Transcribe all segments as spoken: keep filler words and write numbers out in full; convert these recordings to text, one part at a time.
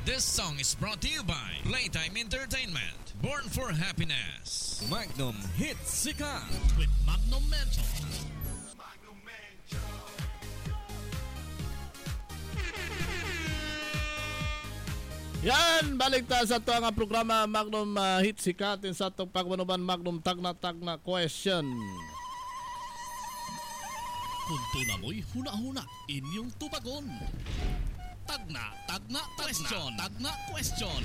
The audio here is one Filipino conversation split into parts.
This song is brought to you by Playtime Entertainment. Born for Happiness. Magnum Hits Sikat With Magnum Mental. Yan, balik ta sa ito ang programa Magnum uh, Hit Sikat sa itong pagmanuban Magnum Tagna-Tagna Question. Kung tuna mo'y huna-huna, inyong tupagon. Tagna, tagna, question, tagna, question.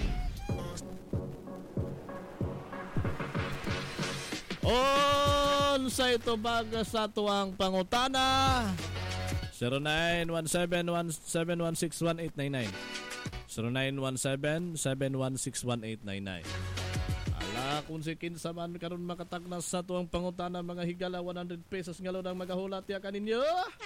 On sa ito baga sa tuwang pangutana zero nine one seven one seven one six one eight nine nine zero nine one seven seven one six one eight nine nine. Ala kung si kinsa man karon makatagnas sa tuwang pangutana mga higala one hundred pesos ngalo nang magahulat ya kaninyo.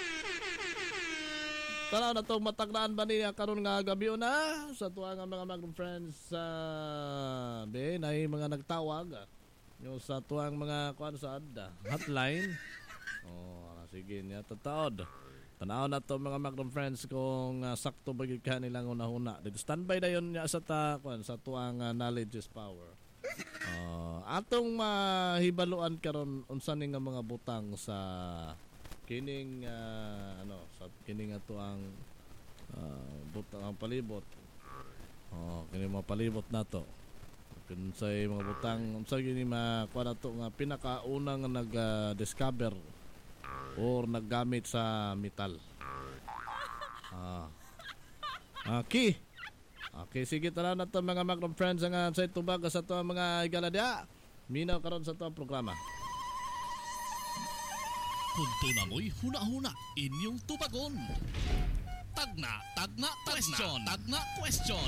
Tanaw na to matagnaan ba niya karon nga gabi na sa tuwang mga Magnum friends sa uh, be nay mga nagtawag yung sa tuwang mga kuan sa adda hotline. Oh, sige niya tataod. Tanaw na to mga Magnum friends kung uh, sakto ba gyud kanilang una-una. Dito standby dayon niya sa ta kuan sa tuwang uh, knowledge is power. Uh, atong mahibaluan uh, karon unsa ni nga mga butang sa kining uh, ano sa kining ato ang uh, butang ang palibot. Oh, kining mga palibot nato. Kung sa mga butang unsa gini makuha nato nga pinakaunang nag-discover uh, or naggamit sa metal. Ah. Okay. Okay, sige tara na to mga Magnum friends nga sa tubag sa to mga igaladya. Minaw karon sa to programa. Kung tuna mo'y huna-huna, inyong tupagon. Tagna, tagna, question, tagna, question.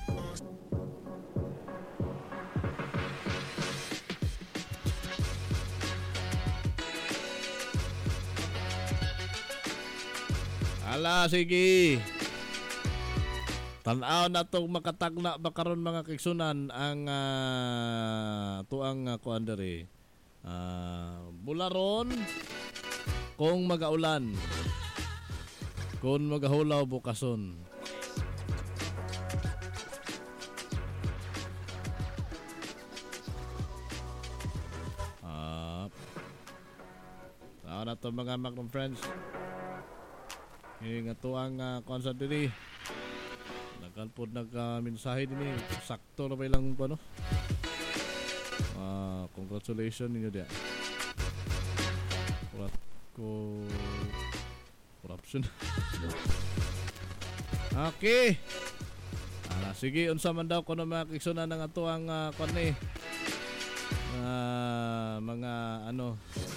Ala, sige. Tanaw na itong makatagna ba karon mga kiksunan ang uh, tuang uh, kuandari. Uh, bularon kung magaulan. Kung magahulaw bukason. Uh, tanaw na itong mga Magnum friends. Yung ito ang uh, concert din eh. Nagkalpod nag-mensahe uh, din eh. Sakto na ba ilang ano? Uh, congratulations ninyo diya. Kurat ko... Corruption. Okay. Ala, sige, unsa man daw kung mga kiksuna ng ito ang uh, kwan eh. Uh, mga ano...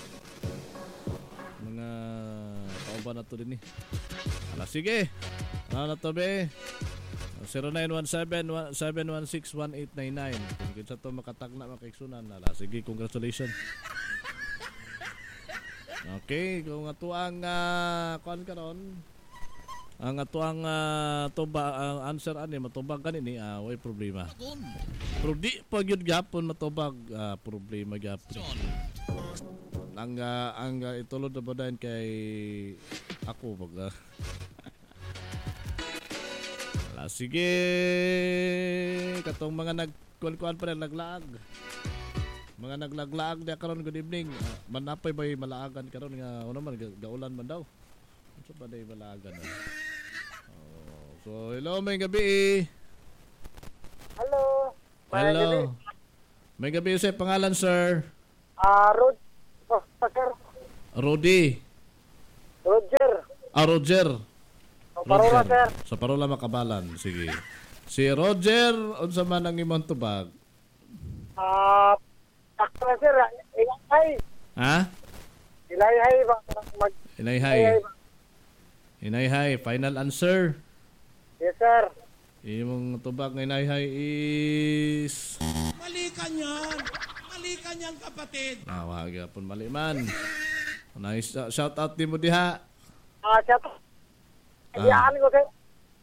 Mga... Kauban na to din eh. Ala, sige. Ano na to be? zero nine one seven seven one six one eight nine nine. Kung kinsa to makatagna makaiksunan. Ala, sige, congratulations. Okay, kung ato ang uh, kuan karon, ang ato ang uh, tuba ang uh, answer ani matubag kanini, ah, way problema. Pero di pag yun gyapon matubag, uh, problema gyapon. Ang uh, ang uh, itulod na ba dahil kay ako pag uh, ala, sige katong mga nagkuan-kuan pa rin naglaag mga naglaglaag na karon good evening uh, manapay ba malaagan karon nga ano man gaulan man daw unsa ba day malaagan uh? Oh, so hello may gabi. Hello hello may gabi sa pangalan sir. ah uh, Rod Oh, sir. Rudy. Roger. Ah, Roger. Sa parola, sir. Sa parola makabalan. Sige. Si Roger, unsa man ang imong tubag? Ah, sakto na, sir. Ilay. Ha? Ilay-hay ba? Mag- Inayhay. Inayhay. Final answer. Yes, sir. Imong tubag ng inayhay is... Mali ka niyan. Mali ka niyan, kapatid. Ah, wag yapon mali man. Nice uh, shout out din mo diha. Ah, siya to. Ah. Iyaan ko, sir.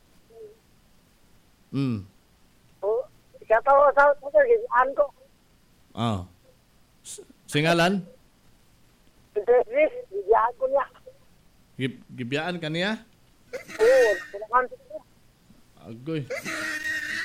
Mm. Oh, siya to, sa sir. Iyaan ko. Ah. S- Singalan? Interest, iyaan ko niya. Gib gibiyaan ka niya? Oo, kailangan ko niya. Agoy.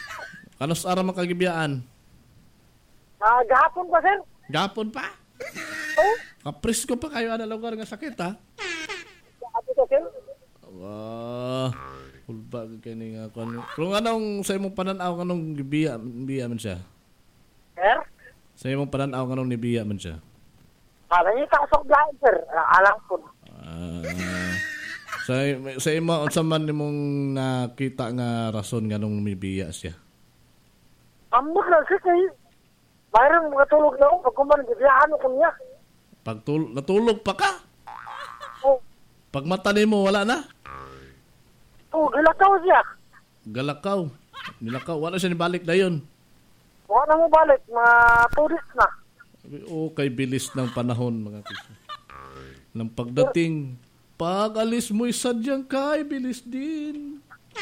Kanos ara makagibiyaan? Ah, gahapon pa, sir. Gapon pa? Oh, Kapris ko pa kayo ana lugar nga sakit ha? gahapon pa, sir. Wow. Hulba ka kini nga kung kung anong sa imong pananaw kanong gibiya biya man siya. Sir? Sa imong pananaw kanong nibiya man siya. Kala niyo kakasok dyan, sir. Alang po. Ah. sa sa imo unsa man nimong nakita nga rason nganong mibiya siya? Ambot lang, sir. Kay mayroong mga tulog na ako. Pag kuman, gibiyaan ko niya. Pag tul- natulog pa ka? Oh, Pag mata nimo wala na? oh, gilakaw siya. Galakaw. Nilakaw. Wala siya nibalik dayon. Huwag na mo balik. Mga tourist na. O kay bilis ng panahon mga kisa. Nang pagdating, pag alis mo'y sadyang kay bilis din.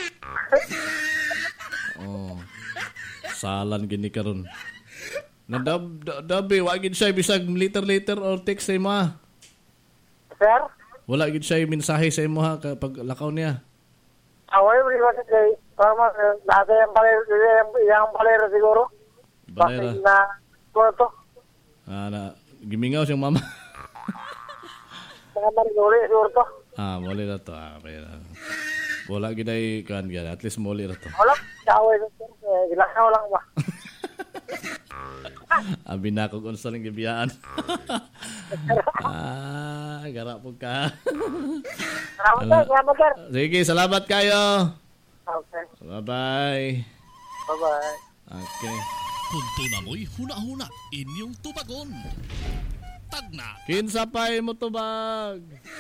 Oh. Salan gini karon. Nadab da- dabi wa gid siya bisag later later or text sa imo ha. Sir? Wala gid siya mensahe sa imo ha kapag lakaw niya. Away, wala ko sa kay. Tama, dati yung palero, yung, yung palero siguro. Balera. Bakit na, ko to. Ah, na gimingaw siyang mama. Mga mariguri siguro to. Ah, muli na to. Ah, okay na. Wala gid ay kan gid. At least muli na to. Wala, away sa sir. Eh, gilakaw lang ba? Abi na ko kung saan gibiyaan. Ah, gara po ka. Salamat, sir. Salamat, sir. Sige, salamat kayo. Okay. Bye-bye. Bye-bye. Okay. Punto na mo'y huna-huna inyong tubagon. Tagna, Kinsa pa'y mo tubag?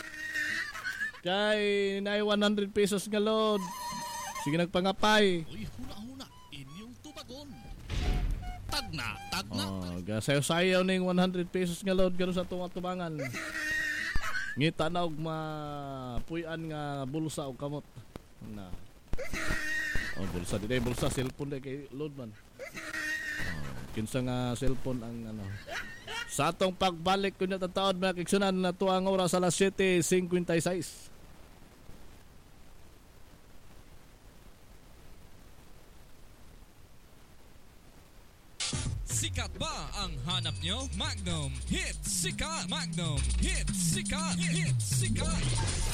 Kay nay one hundred pesos nga load. Sige nagpangapay. mo'y huna-huna inyong tubagon. Tagna, tagna, Oh, gasayaw-sayaw ning one hundred pesos nga load garo sa tunga tubangan. Ngita na og mapuy-an nga bulsa og kamot. Na. Oh, bulsa di bulsa cellphone di kay load man. Oh, kinsa nga cellphone ang ano. Sa atong pagbalik kunya tataod mga kigsunan na tuang oras alas seven fifty-six. Sikat ba ang hanap nyo? Magnum Hits Sikat! Magnum Hits Sikat! Hits Sikat!